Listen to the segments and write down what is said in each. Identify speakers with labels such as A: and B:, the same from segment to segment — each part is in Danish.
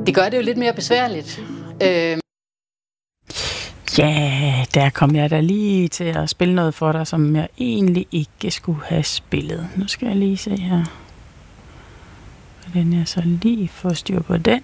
A: Det gør det jo lidt mere besværligt.
B: Ja, der kom jeg da lige til at spille noget for dig, som jeg egentlig ikke skulle have spillet. Nu skal jeg lige se her. Hvordan jeg så lige får styr på den.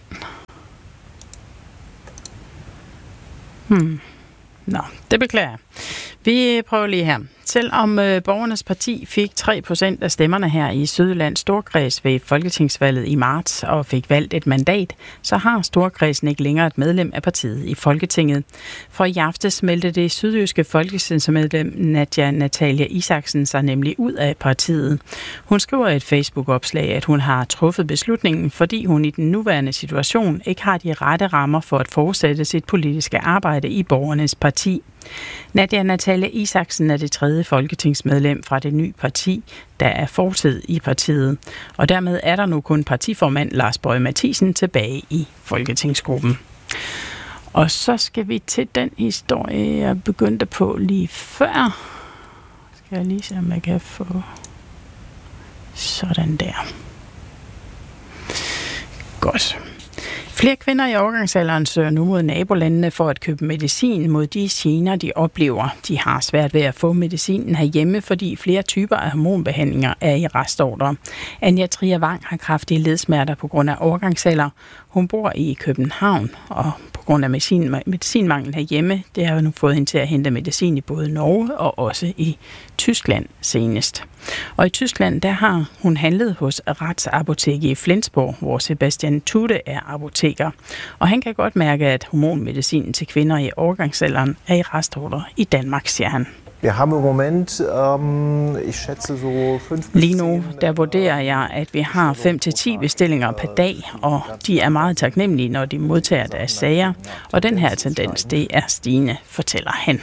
B: Nå, det beklager jeg. Vi prøver lige her. Selvom Borgernes Parti fik 3% af stemmerne her i Sydjyllands Storkreds ved folketingsvalget i marts og fik valgt et mandat, så har Storkredsen ikke længere et medlem af partiet i Folketinget. For i aftes meldte det sydjyske folketingsmedlem Natalia Isaksen sig nemlig ud af partiet. Hun skriver i et Facebook-opslag, at hun har truffet beslutningen, fordi hun i den nuværende situation ikke har de rette rammer for at fortsætte sit politiske arbejde i Borgernes Parti. Natalia Isaksen er det tredje folketingsmedlem fra det nye parti, der er fortid i partiet. Og dermed er der nu kun partiformand Lars Boje Mathiesen tilbage i folketingsgruppen. Og så skal vi til den historie, jeg begyndte på lige før. Skal jeg lige se, om jeg kan få sådan der. Godt. Flere kvinder i overgangsalderen søger nu mod nabolandene for at købe medicin mod de gener, de oplever. De har svært ved at få medicinen herhjemme, fordi flere typer af hormonbehandlinger er i restordre. Anja Trier Wang har kraftige ledsmerter på grund af overgangsalder. Hun bor i København, og på grund af medicinmangel herhjemme, det har nu fået hende til at hente medicin i både Norge og også i Tyskland senest. Og i Tyskland, der har hun handlet hos Retsapoteket i Flensborg, hvor Sebastian Tude er apoteker. Og han kan godt mærke, at hormonmedicinen til kvinder i overgangsalderen er i restordre i Danmark, siger han. Lige nu, der vurderer jeg, at vi har 5-10 bestillinger per dag, og de er meget taknemmelige, når de modtager deres sager. Og den her tendens, det er stigende, fortæller han.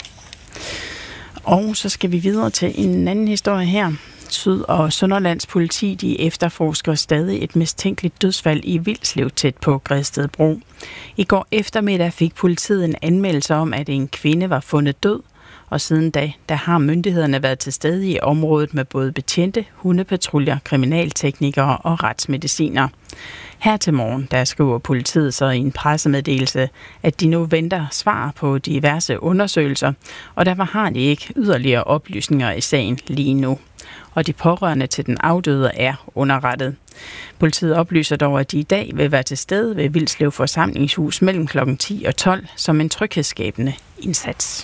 B: Og så skal vi videre til en anden historie her. Syd- og Sønderlands politi, de efterforsker stadig et mistænkeligt dødsfald i Vilslev tæt på Gredstedbro. I går eftermiddag fik politiet en anmeldelse om, at en kvinde var fundet død, og siden da, der har myndighederne været til stede i området med både betjente, hundepatruljer, kriminalteknikere og retsmediciner. Her til morgen, der skriver politiet så i en pressemeddelelse, at de nu venter svar på diverse undersøgelser, og derfor har de ikke yderligere oplysninger i sagen lige nu. Og de pårørende til den afdøde er underrettet. Politiet oplyser dog, at de i dag vil være til stede ved Vilslev Forsamlingshus mellem kl. 10 og 12 som en tryghedsskabende indsats.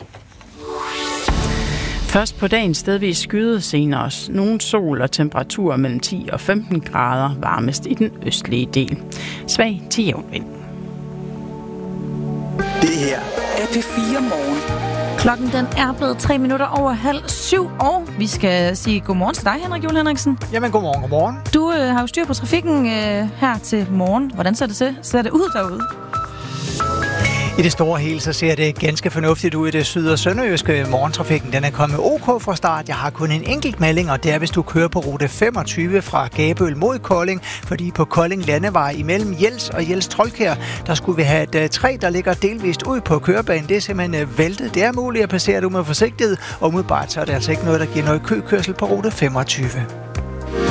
B: Først på dagen stedvis skyde, senere nogen sol og temperaturer mellem 10 og 15 grader, varmest i den østlige del. Svag til jævn vind.
C: Det her er P4 Morgen.
D: Klokken den er blevet 3 minutter over 6:30, og vi skal sige godmorgen til dig, Henrik Juhl Henriksen.
E: Jamen, godmorgen.
D: Du har jo styr på trafikken her til morgen. Hvordan ser det ud derude?
E: I det store hele, så ser det ganske fornuftigt ud i det syd- og sønderjyske. Morgentrafikken, den er kommet OK fra start. Jeg har kun en enkelt melding, og det er, hvis du kører på rute 25 fra Gabøl mod Kolding, fordi på Kolding Landevej imellem Jels og Jels Troldkær, der skulle vi have et træ, der ligger delvist ud på kørebanen. Det er simpelthen væltet. Det er muligt at passere det med forsigtighed, og umiddelbart så er det altså ikke noget, der giver noget køkørsel på rute 25.